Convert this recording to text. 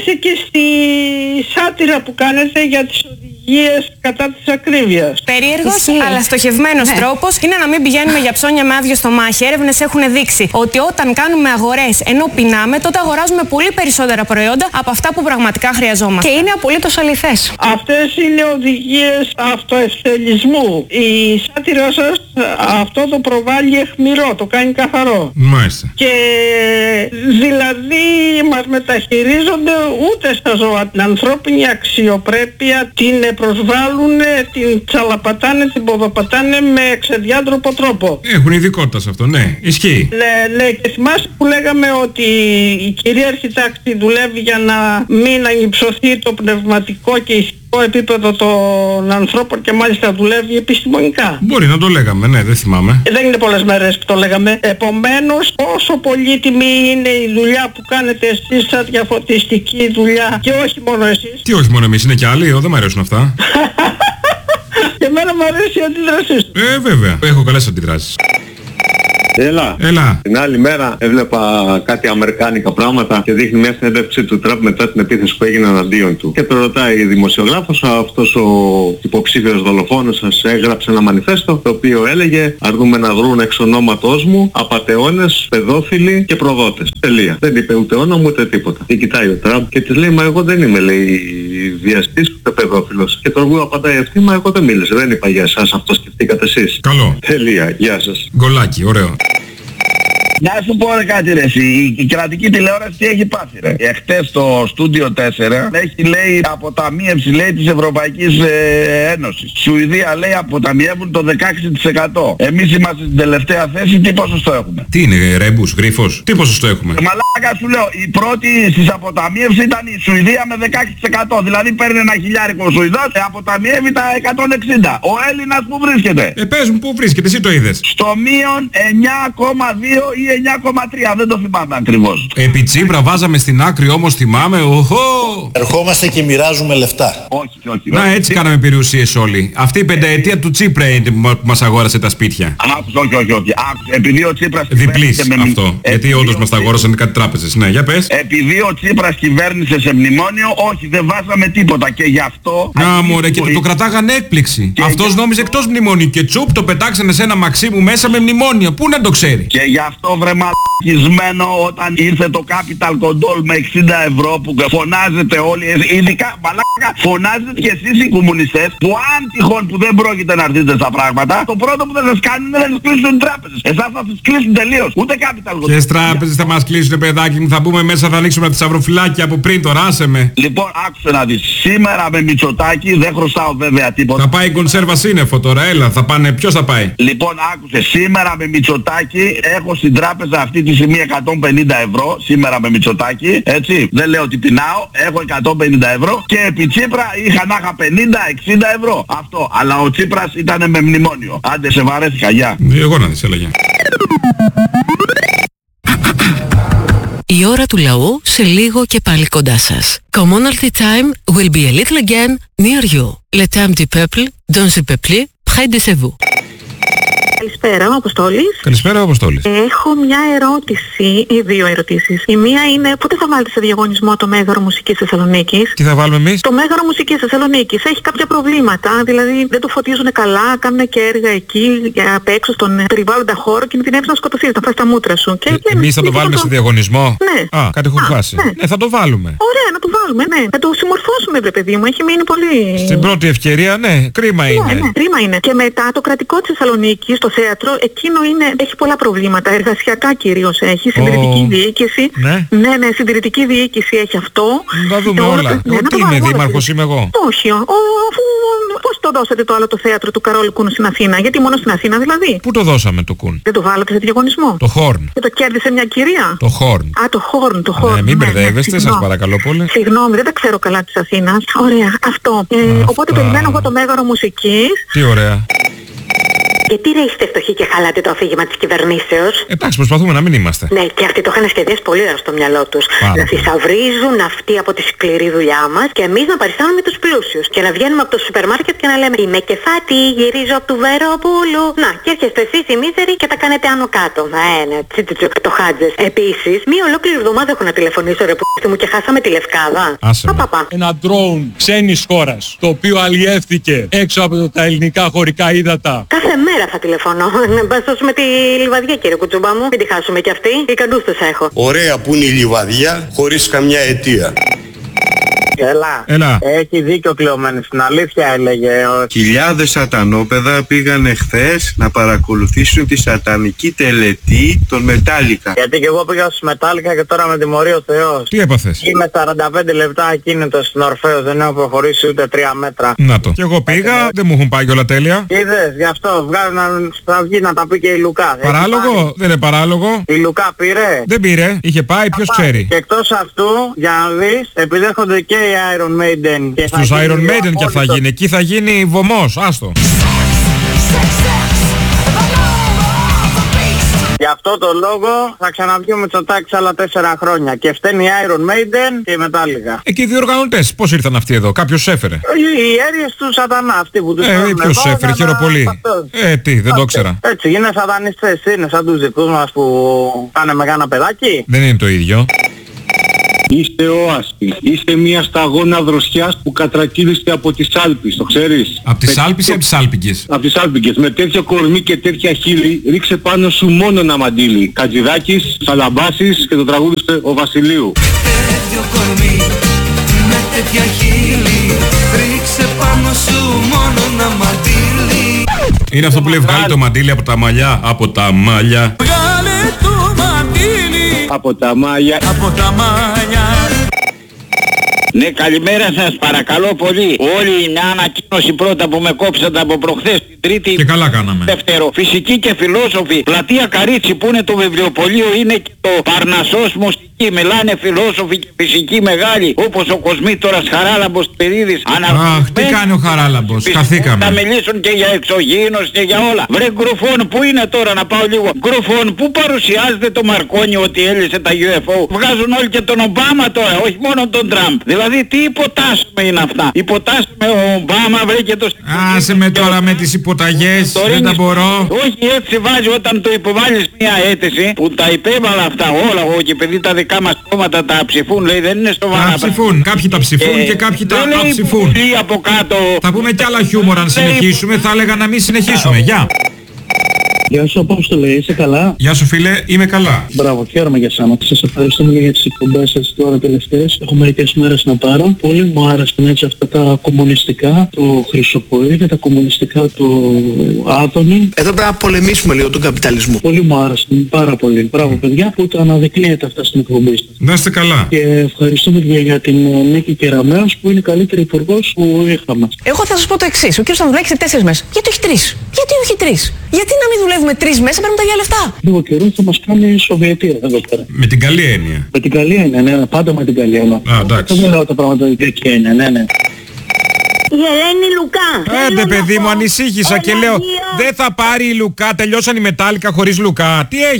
αρέσει και στη σάτυρα που κάνετε για τις οδηγίες κατά της ακρίβειας. Περίεργος αλλά στοχευμένος τρόπος είναι να μην πηγαίνουμε για ψώνια με άδειο στομάχι. Έρευνες έχουν δείξει ότι όταν κάνουμε αγορές ενώ πεινάμε, τότε αγοράζουμε πολύ περισσότερα προϊόντα από αυτά που πραγματικά χρειαζόμαστε. Και είναι απολύτως αληθές. Αυτές είναι οδηγίες αυτοευτελισμού. Η σάτυρα σας αυτό το προβάλλει αιχμηρό, το κάνει καθαρό. Μάλιστα. Και δηλαδή μας μεταχειρίζονται ούτε στα ζώα την ανθρώπινη αξιοπρέπεια, την προσβάλλουν, την τσαλαπατάνε, την ποδοπατάνε με εξεδιάντροπο τρόπο. Έχουν ειδικότητα σε αυτό, ναι, ισχύει. Ναι, και θυμάσαι που λέγαμε ότι η κυρίαρχη τάξη δουλεύει για να μην ανυψωθεί το πνευματικό και ηθικό επίπεδο των ανθρώπων και μάλιστα δουλεύει επιστημονικά. Μπορεί να το λέγαμε, ναι, δεν θυμάμαι. Δεν είναι πολλές μέρες που το λέγαμε. Επομένως, όσο πολύτιμη είναι η δουλειά που κάνετε εσείς σαν διαφωτιστική δουλειά και όχι μόνο εσείς. Τι όχι μόνο εμείς, είναι και άλλοι, δεν μου αρέσουν αυτά. Και εμένα μου αρέσει η αντίδρασή σου. Βέβαια, έχω καλές αντιδράσεις. Έλα. Την άλλη μέρα έβλεπα κάτι αμερικάνικα πράγματα και δείχνει μια συνέντευξη του Τραμπ μετά την επίθεση που έγινε εναντίον του. Και το ρωτάει η δημοσιογράφος, αυτός ο υποψήφιος δολοφόνος σας έγραψε ένα μανιφέστο το οποίο έλεγε αρνούμε να βρουν εξ ονόματός μου απατεώνες, παιδόφιλοι και προδότες. Τελεία. Δεν είπε ούτε όνομα ούτε τίποτα. Και κοιτάει ο Τραμπ και της λέει μα εγώ δεν είμαι, λέει, βιαστής ούτε παιδόφιλος. Και τον απαντάει αυτή, μα εγώ δεν μίλησα, δεν είπα για εσάς, αυτό σκεφτήκατε εσείς. Καλό. Τελεία. Γεια σας. Γκολάκι, ωραίο. Να σου πω ρε κάτι ρε εσύ, η κρατική τηλεόραση τι έχει πάθει ρε. Εχθές στο Studio 4 έχει λέει αποταμίευση λέει της Ευρωπαϊκής Ένωσης. Σουηδία λέει αποταμιεύουν το 16%. Εμείς είμαστε στην τελευταία θέση, τι ποσοστό έχουμε? Τι είναι, ρέμπους, γρίφος, τι ποσοστό έχουμε? Μαλάκα σου λέω, η πρώτη στις αποταμίευσεις ήταν η Σουηδία με 16%. Δηλαδή παίρνει ένα χιλιάρικο ο Σουηδός, αποταμιεύει τα 160. Ο Έλληνας που βρίσκεται? Πες μου πού βρίσκεται, εσύ το είδες? Στο μείον 9,2 ή 9,3, δεν το θυμάμαι ακριβώς. Επί Τσίπρα βάζαμε στην άκρη όμως θυμάμαι, οχο! Ερχόμαστε και μοιράζουμε λεφτά. Όχι. Να έτσι κάναμε περιουσίες όλοι. Αυτή η πενταετία του Τσίπρα είναι που μας αγόρασε τα σπίτια. Όχι. Επειδή ο Τσίπρας διπλής αυτό. Γιατί όντως μας τα αγόρασαν κάτι τράπεζες. Ναι, για πες. Επειδή ο Τσίπρας κυβέρνησε σε μνημόνιο, όχι δεν βάζαμε τίποτα και γι' αυτό... Να μωρέ και το κρατάγανε έκπληξη. Αυτός νόμιζε εκτός μνημόνιου και τσουπ το πετάξανε σε ένα Μαξίμου μέσα με μνημόνια. Πού να το ξέρει? Και γι' αυτό βρε μαλακισμένο όταν ήρθε το Capital Control με 60 ευρώ που φωνάζετε όλοι, ειδικά μαλάκα φωνάζετε και εσείς οι κομμουνιστές που αν τυχόν που δεν πρόκειται να έρθετε στα πράγματα, το πρώτο που θα σας κάνουν είναι να σας κλείσουν οι τράπεζες. Εσάς θα σας κλείσουν τελείως. Ούτε Capital Control. Ποιες τράπεζες θα μας κλείσουν παιδάκι μου? Θα μπούμε μέσα, θα ανοίξουμε τις αυροφυλάκια από πριν, τώρα άσε με. Λοιπόν άκουσε να δεις. Σήμερα με Μητσοτάκη δεν χρωστάω βέβαια τίποτα. Θα πάει η κονσέρβα σύννεφο τώρα, έλα, θα πάνε, ποιος θα πάει? Λοιπόν άκουσε, σήμερα με Μητσοτάκη έχω στην τράπεζα αυτή τη στιγμή 150 ευρώ, σήμερα με Μητσοτάκη, έτσι, δεν λέω ότι πεινάω, έχω 150 ευρώ και επί Τσίπρα είχα να είχα 50-60 ευρώ, αυτό, αλλά ο Τσίπρας ήταν με μνημόνιο. Άντε σε βαρέθηκα, γεια. Εγώ να δεις, έλα, γεια. Η ώρα του λαού σε λίγο και πάλι κοντά σας. Commonalty time will be a little again near you. Le temps du peuple, dans le peuple, près de vous. Καλησπέρα, ο Αποστόλης. Καλησπέρα, ο Αποστόλης. Έχω μια ερώτηση, ή δύο ερωτήσεις. Η μία είναι πότε θα βάλετε σε διαγωνισμό το Μέγαρο Μουσικής Θεσσαλονίκης? Τι θα βάλουμε εμείς? Το Μέγαρο Μουσικής Θεσσαλονίκης έχει κάποια προβλήματα, δηλαδή δεν το φωτίζουν καλά, κάνουν και έργα εκεί απ' έξω στον περιβάλλοντα χώρο και κινδυνεύεις να σκοτωθείς, να φας τα μούτρα σου. Εμείς θα το βάλουμε σε διαγωνισμό? Ναι. Κάτι έχω χάσει. Ναι, θα το βάλουμε. Ωραία, να το βάλουμε, ναι. Να το συμμορφώσουμε, βρε παιδί μου, έχει μείνει πολύ... Στην πρώτη ευκαιρία, ναι, κρίμα είναι. Ναι, κρίμα είναι. Και μετά το κρατικό της Θεσσαλονίκης, το θέατρο, εκείνο έχει πολλά προβλήματα. Εργασιακά κυρίως έχει, συντηρητική διοίκηση. Ναι, συντηρητική διοίκηση έχει αυτό. Να δούμε όλα. Τι είμαι, δήμαρχος είμαι εγώ? Όχι, πώς το δώσατε το άλλο το θέατρο του Καρόλου Κούνου στην Αθήνα? Γιατί μόνο στην Αθήνα δηλαδή? Πού το δώσαμε το Κουν? Δεν το βάλατε σε διαγωνισμό? Το Χόρν. Και το κέρδισε μια κυρία? Το Χόρν. Το Χόρν. Μην μπερδεύεστε, σας παρακαλώ πολύ. Συγγνώμη, δεν τα ξέρω καλά της Αθήνας. Ωραία, αυτό. Οπότε περιμένω εγώ το Μέγαρο Μουσικής. Τι ωραία. Γιατί ρε είστε φτωχοί και χαλάτε το αφήγημα της κυβερνήσεως? Εντάξει, προσπαθούμε να μην είμαστε. Ναι, και αυτοί το είχαν σχεδιάσει πολύ ωραία στο μυαλό τους. Να θησαυρίζουν αυτοί από τη σκληρή δουλειά μας και εμείς να παριστάνουμε τους πλούσιους. Και να βγαίνουμε από το σούπερ μάρκετ και να λέμε είμαι κεφάτη, γυρίζω από του Βεροπούλου. Να, και έρχεστε εσείς οι μίζεροι και τα κάνετε άνω κάτω. Ναι, το χάτζες. Επίσης, μία ολόκληρη εβδομάδα έχω να τηλεφωνήσω ρε που μου και χάσαμε τη Λευκάδα. Ένα ντρόουν ξένης χώρας, το οποίο αλλιεύθηκε έξω από τα ελληνικά χωρικά ύδατα. Κάθε μέρα θα τηλεφωνώ. Να σώσουμε τη Λιβαδιά, κύριε Κουτσούμπα μου. Μην τη χάσουμε κι αυτή. Ικανούς τους έχω. Ωραία που είναι η Λιβαδιά χωρίς καμιά αιτία. Έλα. Έχει δίκιο Κλεωμένης, την αλήθεια έλεγε. Χιλιάδες σατανόπεδα πήγανε χθες να παρακολουθήσουν τη σατανική τελετή των Μετάλλικα. Γιατί και εγώ πήγα στους Μετάλλικα και τώρα με τιμωρεί ο Θεός. Τι έπαθες? Είμαι 45 λεπτά ακίνητος στην Ορφέως, δεν έχω προχωρήσει ούτε 3 μέτρα. Να το. Και εγώ πήγα, δεν μου έχουν πάει όλα τέλεια. Είδες, γι' αυτό θα βγει να τα πει και η Λουκά. Παράλογο, δεν είναι παράλογο. Η Λουκά πήρε. Δεν πήρε, είχε πάει, ποιος ξέρει. Και εκτός αυτού, για να δεις, επειδή έρχονται και οι Iron Maiden. Στους Iron Maiden και θα γίνει, εκεί θα γίνει βωμός, άστο. Γι' αυτό το λόγο θα ξαναβγεί ο Μητσοτάκης άλλα 4 χρόνια. Και φταίνει η Iron Maiden και η Metallica. Εκεί οι διοργανωτές, πώς ήρθαν αυτοί εδώ, κάποιος έφερε? Οι αίριες του σατανά, αυτοί που τους φέρνουν. Ποιος έφερε, χειροπολί. Τι, δεν το ξέρα. Έτσι, είναι σατανιστές, είναι σαν τους δικούς μας που πάνε με κάνα παιδάκι. Δεν είναι το ίδιο. Είστε όαση. Είστε μια σταγόνα δροσιάς που κατρακύλιστε από τις Άλπεις, το ξέρεις? Από τις Άλπεις ή από τις Άλπικες? Από τις Άλπικες. Με τέτοιο κορμί και τέτοια χείλη ρίξε πάνω σου μόνο ένα μαντίλι. Χατζηδάκης, Σαλαμπάσης και το τραγούδισε ο Βασιλείου. Τέτοιο κορμί, με τέτοια χείλη, ρίξε πάνω σου μόνο ένα μαντίλι. Είναι αυτό που λέει βγάλει το μαντίλι από τα μαλλιά. Από τα μαλλιά. Βγάλε το μαντίλι από τα μαλλιά. Από τα μαλλιά. Ναι, καλημέρα σας, παρακαλώ πολύ. Όλη η ανακοίνωση πρώτα που με κόψατε από προχθές, την Τρίτη. Και καλά κάναμε. Δεύτερο, φυσική και φιλόσοφοι. Πλατεία Καρίτσι που είναι το βιβλιοπωλείο, είναι και το Παρνασσός μουσική. Μιλάνε φιλόσοφοι και φυσικοί μεγάλοι, όπως ο Κοσμήτωρας Χαράλαμπος Σπυρίδης. Αχ, τι κάνει ο Χαράλαμπος, χαθήκαμε. Θα μιλήσουν και για εξωγήινος και για όλα. Βρε Γκρουφών, πού είναι τώρα να πάω λίγο? Γκρουφών, πού παρουσιάζεται το Μαρκόνι ότι έλυσε τα UFO? Βγάζουν όλοι και τον Ομπάμα τώρα, όχι μόνο τον Τραμπ. Δηλαδή τι υποτάσσουμε είναι αυτά? Υποτάσσουμε ο Ομπάμα, βρε και το... Άσε με τώρα με τις υποταγές, δεν τα μπορώ. Όχι, έτσι βάζει όταν το υποβάλλεις μια αίτηση που τα υπέβαλα αυτά όλα, και επειδή τα δικά μας κόμματα τα ψηφούν, λέει, δεν είναι σοβαρά. Τα ψηφούν, κάποιοι τα ψηφούν και κάποιοι τα αψηφούν. Από κάτω. Θα πούμε κι άλλα χιούμορ αν συνεχίσουμε, θα έλεγα να μην συνεχίσουμε. Γεια. Γεια σου, Απόστολε, είσαι καλά? Γεια σου φίλε, είμαι καλά. Μπράβο, χαίρομαι για σένα. Σας ευχαριστούμε για τις εκπομπές σας τώρα τελευταίες. Έχω μερικές μέρες να πάρω. Πολύ μου άρεσαν έτσι αυτά τα κομμουνιστικά του Χρυσοποίδη, τα κομμουνιστικά του Άδωνη. Εδώ πρέπει να πολεμήσουμε λίγο τον καπιταλισμό. Πολύ μου άρεσαν, πάρα πολύ. Μπράβο παιδιά που τα αναδεικνύετε αυτά στην εκπομπή σας. Να είστε καλά. Και ευχαριστούμε για την Νίκη Κεραμέως που είναι η καλύτερη υπουργός που είχαμε. Εγώ θα σας πω το εξής. Ο κ. Στανδουλάκης σε 4 μέρες. Γιατί όχι 3? Γιατί όχι 3? Γιατί να μην δουλεύουμε 3 μέσα, παίρνουμε τα ίδια λεφτά? Λίγο καιρό θα μας κάνει η Σοβιετία εδώ πέρα. Με την καλή έννοια. Με την καλή έννοια, ναι, πάντα με την καλή έννοια. Εντάξει. Δεν λέω τα πράγματα τέτοια είναι, ναι. Η Ελένη Λουκά. Άντε παιδί μου, ανησύχησα και λέω δεν θα πάρει η Λουκά, τελειώσαν οι Μετάλλικα χωρίς Λουκά. Τι έγινε?